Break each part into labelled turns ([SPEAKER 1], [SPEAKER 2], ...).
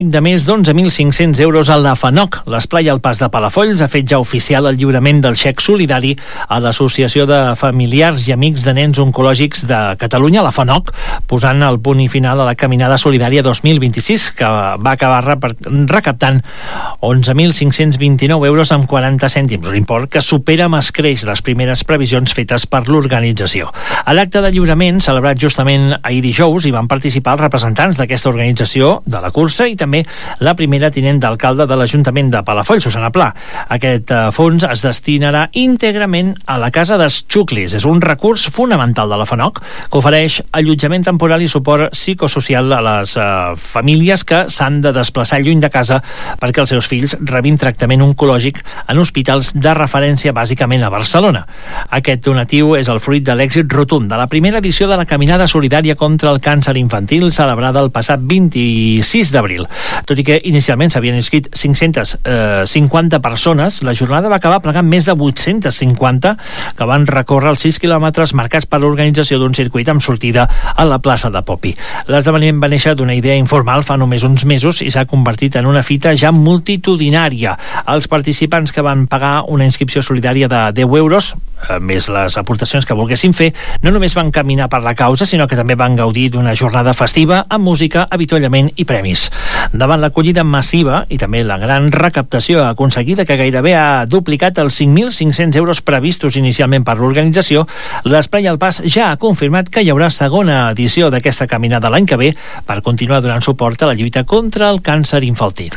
[SPEAKER 1] de més d'11.500 euros a la FANOC. L'Esplai al Pas de Palafolls ha fet ja oficial el lliurament del xec solidari a l'Associació de Familiars i Amics de Nens Oncològics de Catalunya, la FANOC, posant el punt i final a la Caminada Solidària 2026, que va acabar recaptant 11.529 euros amb 40 cèntims, un import que supera amb escreix les primeres previsions fetes per l'organització. A l'acte de lliurament, celebrat justament ahir dijous, hi van participar els representants d'aquesta organització de la cursa i també la primera tinent d'alcalde de l'Ajuntament de Palafolls, Susana Pla. Aquest fons es destinarà íntegrament a la Casa dels Xuclis. És un recurs fonamental de la FANOC que ofereix allotjament temporal i suport psicosocial a les famílies que s'han de desplaçar lluny de casa perquè els seus fills rebin tractament oncològic en hospitals de referència bàsicament a Barcelona. Aquest donatiu és el fruit de l'èxit rotund de la primera edició de la Caminada Solidària contra el Càncer Infantil celebrada el passat 26 d'abril. Tot i que inicialment s'havien inscrit 550 persones, la jornada va acabar plegant més de 850 que van recórrer els 6 quilòmetres marcats per l'organització d'un circuit amb sortida a la plaça de Popi. L'esdeveniment va néixer d'una idea informal fa només uns mesos i s'ha convertit en una fita ja multitudinària. Els participants que van pagar una inscripció solidària de 10 euros, més les aportacions que volguessin fer, no només van caminar per la causa, sinó que també van gaudir d'una jornada festiva amb música, avituallament i premis. Davant l'acollida massiva i també la gran recaptació aconseguida, que gairebé ha duplicat els 5.500 euros previstos inicialment per l'organització, l'Esplai al Pas ja ha confirmat que hi haurà segona edició d'aquesta caminada l'any que ve per continuar donant suport a la lluita contra el càncer infantil.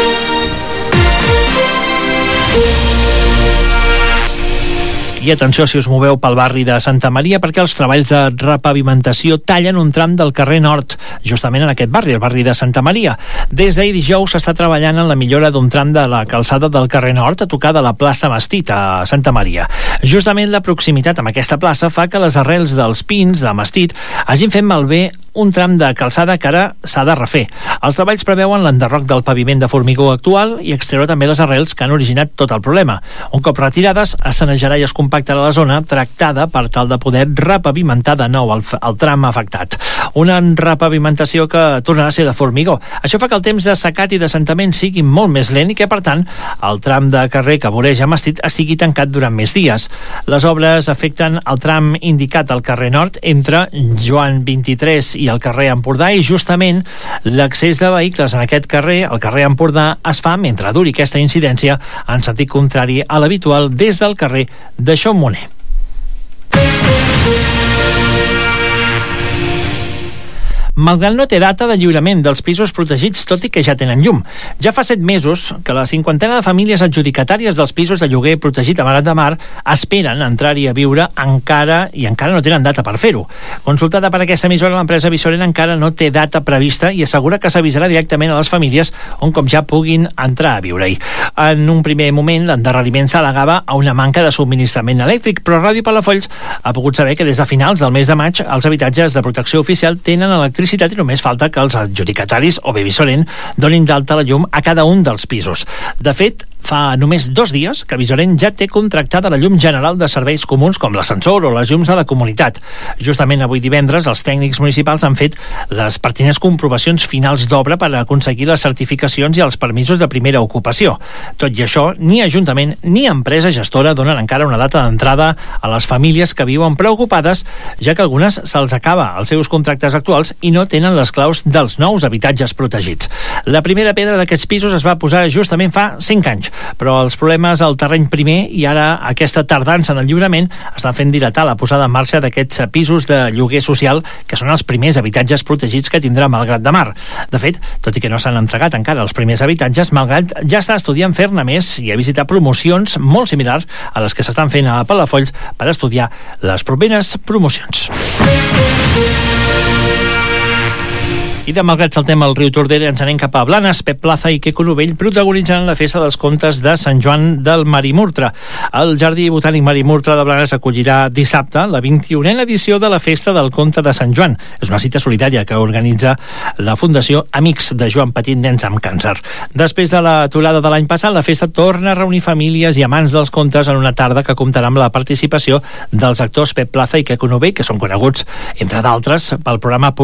[SPEAKER 1] I atenció si us moveu pel barri de Santa Maria, perquè els treballs de repavimentació tallen un tram del carrer Nord, justament en aquest barri, el barri de Santa Maria. Des d'ahir dijous s'està treballant en la millora d'un tram de la calçada del carrer Nord a tocar de la plaça Mastit a Santa Maria. Justament la proximitat amb aquesta plaça fa que les arrels dels pins de Mastit hagin fet malbé un tram de calçada que ara s'ha de refer. Els treballs preveuen l'enderroc del paviment de formigó actual i extreure també les arrels que han originat tot el problema. Un cop retirades, es sanejarà i es compactarà la zona tractada per tal de poder repavimentar de nou el tram afectat. Una repavimentació que tornarà a ser de formigó. Això fa que el temps de secat i d'assentament sigui molt més lent i que, per tant, el tram de carrer que voreja Mastit estigui tancat durant més dies. Les obres afecten el tram indicat al carrer Nord entre Joan 23 i el carrer Empordà, i justament l'accés de vehicles en aquest carrer, el carrer Empordà, es fa mentre duri aquesta incidència en sentit contrari a l'habitual des del carrer de Xaumont. Malgrat no té data de lliurament dels pisos protegits, tot i que ja tenen llum. Ja fa 7 mesos que la cinquantena de famílies adjudicatàries dels pisos de lloguer protegit a Malgrat de Mar esperen entrar-hi a viure encara no tenen data per fer-ho. Consultada per aquesta emissora, l'empresa Visorent encara no té data prevista i assegura que s'avisarà directament a les famílies on com ja puguin entrar a viure-hi. En un primer moment, l'endarreriment s'al·legava a una manca de subministrament elèctric, però Ràdio Palafolls ha pogut saber que des de finals del mes de maig els habitatges de protecció oficial tenen electricitat i només falta que els adjudicataris o bé Visorent donin d'alta la llum a cada un dels pisos. De fet, fa només 2 dies que Visorent ja té contractada la llum general de serveis comuns com l'ascensor o les llums de la comunitat. Justament avui divendres els tècnics municipals han fet les pertinents comprovacions finals d'obra per aconseguir les certificacions i els permisos de primera ocupació. Tot i això, ni Ajuntament ni empresa gestora donen encara una data d'entrada a les famílies que viuen preocupades, ja que algunes se'ls acaba els seus contractes actuals i no tenen les claus dels nous habitatges protegits. La primera pedra d'aquests pisos es va posar justament fa 5 anys, però els problemes al terreny primer i ara aquesta tardança en el lliurament estan fent dilatar la posada en marxa d'aquests pisos de lloguer social, que són els primers habitatges protegits que tindrà Malgrat de Mar. De fet, tot i que no s'han entregat encara els primers habitatges, Malgrat ja està estudiant fer-ne més i a visitar promocions molt similars a les que s'estan fent a Palafolls per estudiar les properes promocions. I de Malgrat saltem al riu Tordera, ens anem cap a Blanes. Pep Plaza i Quico Novell protagonitzen la festa dels contes de Sant Joan del Marimurtre. El Jardí Botànic Marimurtre de Blanes acollirà dissabte la 21a edició de la Festa del Conte de Sant Joan. És una cita solidària que organitza la Fundació Amics de Joan Petit Nens amb Càncer. Després de l'aturada de l'any passat, la festa torna a reunir famílies i amants dels contes en una tarda que comptarà amb la participació dels actors Pep Plaza i Quico Novell, que són coneguts, entre d'altres, pel programa